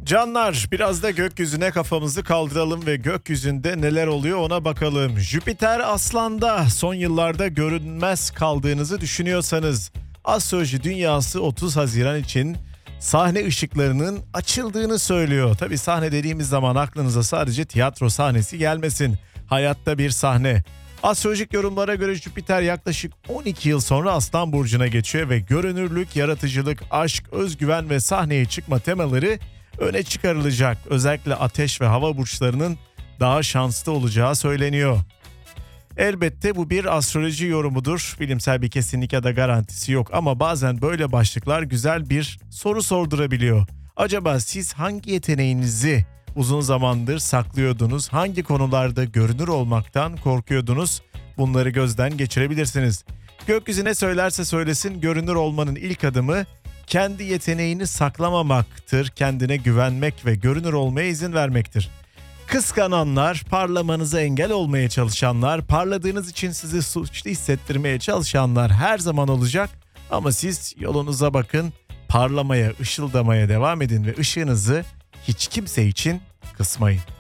Canlar, biraz da gökyüzüne kafamızı kaldıralım ve gökyüzünde neler oluyor ona bakalım. Jüpiter Aslan'da, son yıllarda görünmez kaldığınızı düşünüyorsanız astroloji dünyası 30 Haziran için sahne ışıklarının açıldığını söylüyor. Tabii sahne dediğimiz zaman aklınıza sadece tiyatro sahnesi gelmesin. Hayatta bir sahne. Astrolojik yorumlara göre Jüpiter yaklaşık 12 yıl sonra Aslan Burcu'na geçiyor ve görünürlük, yaratıcılık, aşk, özgüven ve sahneye çıkma temaları öne çıkarılacak. Özellikle ateş ve hava burçlarının daha şanslı olacağı söyleniyor. Elbette bu bir astroloji yorumudur. Bilimsel bir kesinlik ya da garantisi yok ama bazen böyle başlıklar güzel bir soru sordurabiliyor. Acaba siz hangi yeteneğinizi uzun zamandır saklıyordunuz? Hangi konularda görünür olmaktan korkuyordunuz? Bunları gözden geçirebilirsiniz. Gökyüzü ne söylerse söylesin, görünür olmanın ilk adımı kendi yeteneğini saklamamaktır. Kendine güvenmek ve görünür olmaya izin vermektir. Kıskananlar, parlamanıza engel olmaya çalışanlar, parladığınız için sizi suçlu hissettirmeye çalışanlar her zaman olacak. Ama siz yolunuza bakın, parlamaya, ışıldamaya devam edin ve ışığınızı hiç kimse için kısmayın.